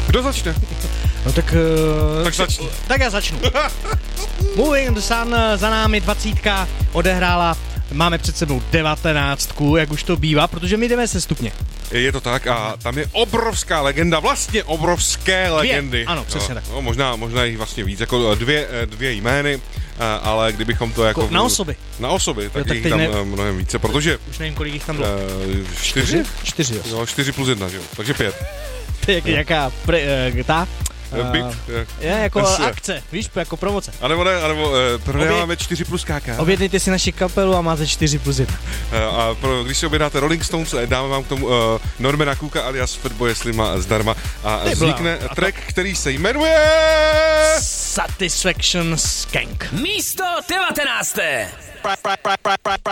Kdo začne? No tak... Tak začni. Tak já začnu. Moving the Sun, za námi 20 odehrála, máme před sebou 19, jak už to bývá, protože my jdeme sestupně. Je to tak a tam je obrovská legenda, vlastně obrovské legendy. Ano, přesně tak. No, možná jich vlastně víc, jako dvě jmény, ale kdybychom to jako... Na osoby. Na osoby, tak jo, jich tam mnohem více, protože... Už nevím, kolik jich tam bylo. 4? 4, jo. Jo, 4 plus 1, jo, takže 5. To je jaká ta? Bit. Je jako akce, víš, jako promoce. A nebo prodáváme 4 plus KK. Objednejte si naši kapelu a máte 4 plus 1. A když si objednáte Rolling Stones, dáme vám k tomu Normana Cooka alias Fatboye Slima zdarma a vznikne track, který se jmenuje... Satisfaction Skank. Místo 19.